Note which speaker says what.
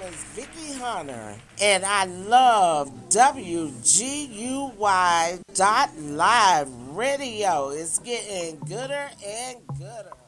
Speaker 1: is Vicky Hunter, and I love WGUY.live radio. It's getting gooder and gooder.